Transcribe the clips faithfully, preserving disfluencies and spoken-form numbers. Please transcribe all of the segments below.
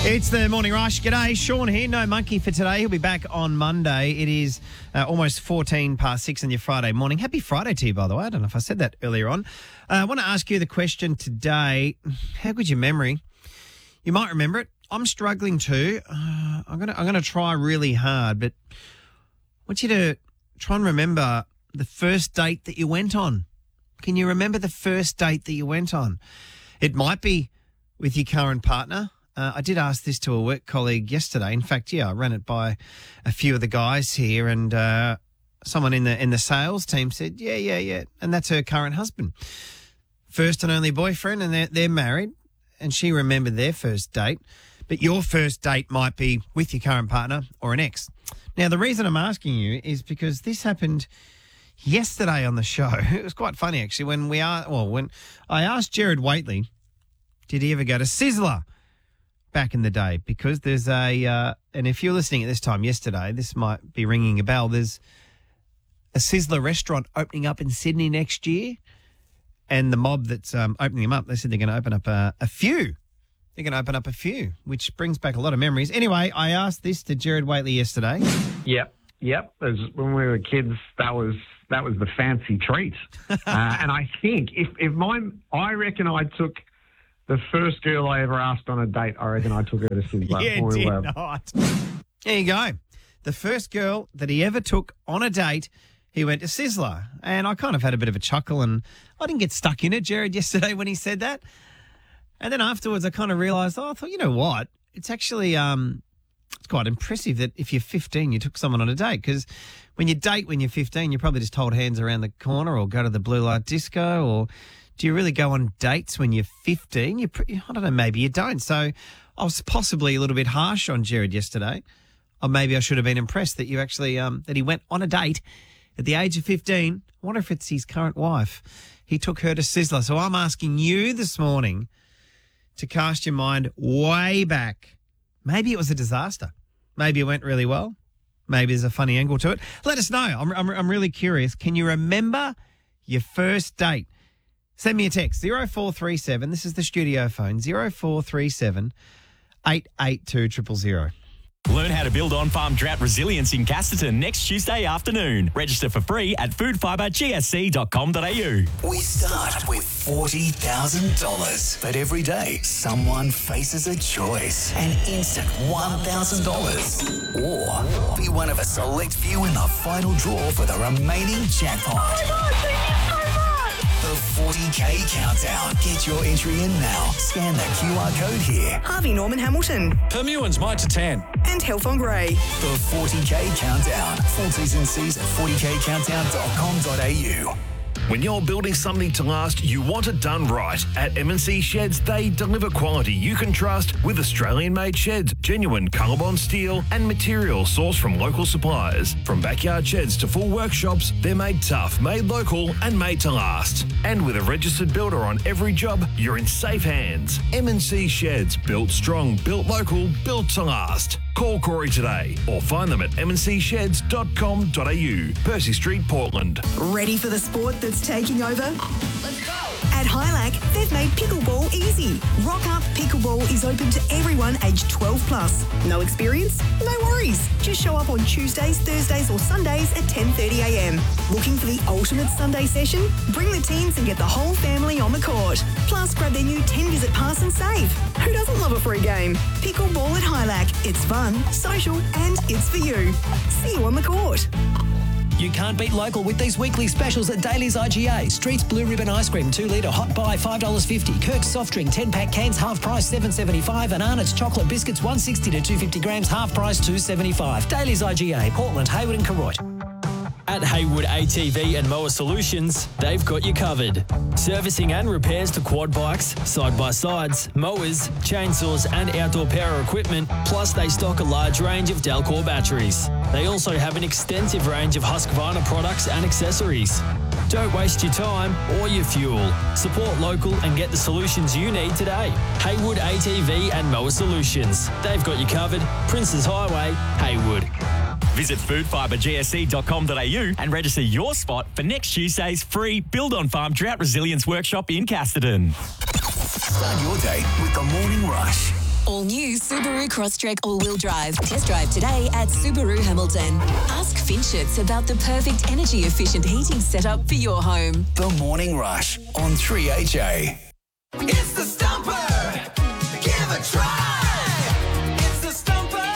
It's the Morning Rush. G'day, Sean here. No monkey for today. He'll be back on Monday. It is uh, almost fourteen past six on your Friday morning. Happy Friday to you, by the way. I don't know if I said that earlier on. Uh, I want to ask you the question today. How good's your memory? You might remember it. I'm struggling too. Uh, I'm gonna I'm gonna try really hard, but I want you to try and remember the first date that you went on. Can you remember the first date that you went on? It might be with your current partner. Uh, I did ask this to a work colleague yesterday. In fact, yeah, I ran it by a few of the guys here, and uh, someone in the in the sales team said, yeah, yeah, yeah, and that's her current husband. First and only boyfriend, and they're, they're married, and she remembered their first date. But your first date might be with your current partner or an ex. Now, the reason I'm asking you is because this happened yesterday on the show. It was quite funny, actually, when we are well, when I asked Jared Waitley, did he ever go to Sizzler back in the day? Because there's a, uh, and if you're listening at this time yesterday, this might be ringing a bell. There's a Sizzler restaurant opening up in Sydney next year, and the mob that's um, opening them up, they said they're going to open up a, a few. They're going to open up a few, which brings back a lot of memories. Anyway, I asked this to Jared Waitley yesterday. Yep, yep. As when we were kids, that was that was the fancy treat. uh, and I think if if mine, I reckon I took. The first girl I ever asked on a date, I reckon I took her to Sizzler. Yeah, we did were... not. There you go. The first girl that he ever took on a date, he went to Sizzler. And I kind of had a bit of a chuckle, and I didn't get stuck in it, Jared, yesterday when he said that. And then afterwards I kind of realised, oh, I thought, you know what? It's actually um, it's quite impressive that if you're fifteen, you took someone on a date. Because when you date when you're fifteen, you probably just hold hands around the corner or go to the blue light disco, or... Do you really go on dates when you're fifteen? You, I don't know, maybe you don't. So I was possibly a little bit harsh on Jared yesterday. Or maybe I should have been impressed that you actually, um, that he went on a date at the age of fifteen. I wonder if it's his current wife. He took her to Sizzler. So I'm asking you this morning to cast your mind way back. Maybe it was a disaster. Maybe it went really well. Maybe there's a funny angle to it. Let us know. I'm, I'm, I'm really curious. Can you remember your first date? Send me a text, zero four three seven, this is the studio phone, zero four three seven, eight eight two, zero zero zero. Learn how to build on-farm drought resilience in Casterton next Tuesday afternoon. Register for free at food fibre g s c dot com dot a u. We start with forty thousand dollars. But every day, someone faces a choice. An instant one thousand dollars. Or be one of a select few in the final draw for the remaining jackpot. Oh my God, the forty K Countdown. Get your entry in now. Scan the Q R code here. Harvey Norman Hamilton. Permewin's Mine to Tan. And Health on Grey. The forty K Countdown. Full T's and C's at forty k countdown dot com dot a u. When you're building something to last, you want it done right. At M and C Sheds, they deliver quality you can trust with Australian-made sheds, genuine Colorbond steel, and materials sourced from local suppliers. From backyard sheds to full workshops, they're made tough, made local, and made to last. And with a registered builder on every job, you're in safe hands. M and C Sheds, built strong, built local, built to last. Call Corey today or find them at m and c sheds dot com dot a u. Percy Street, Portland. Ready for the sport that's taking over? Let's go! At Highlight, they've made pickleball easy. Rock Up Pickleball is open to everyone aged twelve plus. No experience? No worries. Just show up on Tuesdays, Thursdays or Sundays at ten thirty a m. Looking for the ultimate Sunday session? Bring the teens and get the whole family on the court. Plus, grab their new ten-visit pass and save. Who doesn't love a free game? Pickleball at Highlight. It's fun, social and it's for you. See you on the court. You can't beat local with these weekly specials at Daly's I G A. Streets Blue Ribbon Ice Cream, two litre, hot buy, five dollars fifty. Kirk's Soft Drink, ten-pack cans, half price, seven dollars seventy-five. And Arnott's Chocolate Biscuits, one sixty to two fifty grams, half price, two seventy-five. Daly's I G A, Portland, Hayward and Koroit. At Haywood A T V and Mower Solutions, they've got you covered. Servicing and repairs to quad bikes, side-by-sides, mowers, chainsaws and outdoor power equipment, plus they stock a large range of Delcor batteries. They also have an extensive range of Husqvarna products and accessories. Don't waste your time or your fuel. Support local and get the solutions you need today. Haywood A T V and Mower Solutions. They've got you covered. Princes Highway, Haywood. Visit food fibre g s c dot com dot a u and register your spot for next Tuesday's free Build on Farm Drought Resilience Workshop in Casterton. Start your day with the Morning Rush. All new Subaru Crosstrek all-wheel drive. Test drive today at Subaru Hamilton. Ask Finchets about the perfect energy-efficient heating setup for your home. The Morning Rush on three H A. It's the Stumper. Give a try. It's the Stumper.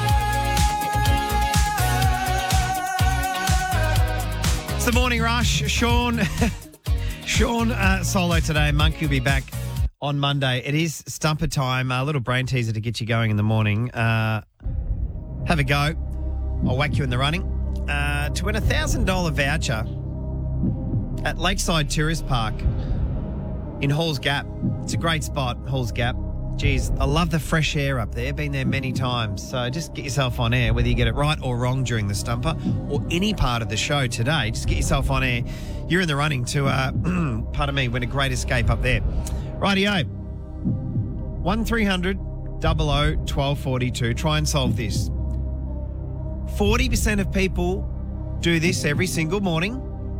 It's the Morning Rush. Sean, Sean uh, solo today. Monkey will be back on Monday. It is Stumper time. A little brain teaser to get you going in the morning. Uh, have a go. I'll whack you in the running. Uh, to win a one thousand dollars voucher at Lakeside Tourist Park in Halls Gap. It's a great spot, Halls Gap. Geez, I love the fresh air up there. Been there many times. So just get yourself on air, whether you get it right or wrong during the Stumper or any part of the show today. Just get yourself on air. You're in the running to, uh, pardon me, win a great escape up there. Rightio. one three hundred, double oh, twelve forty-two. Try and solve this. forty percent of people do this every single morning,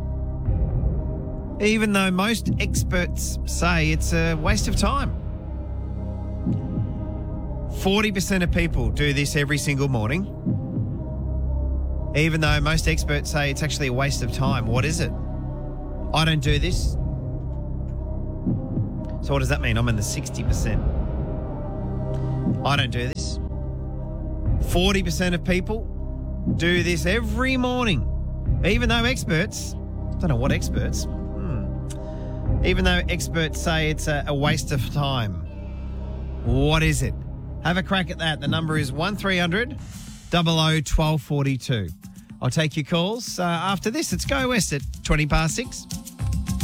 even though most experts say it's a waste of time. forty percent of people do this every single morning, even though most experts say it's actually a waste of time. What is it? I don't do this. So what does that mean? I'm in the sixty percent. I don't do this. forty percent of people do this every morning, even though experts, I don't know what experts, hmm, even though experts say it's a, a waste of time. What is it? Have a crack at that. The number is one three hundred, double oh, twelve forty-two. I'll take your calls uh, after this. It's Go West at twenty past six.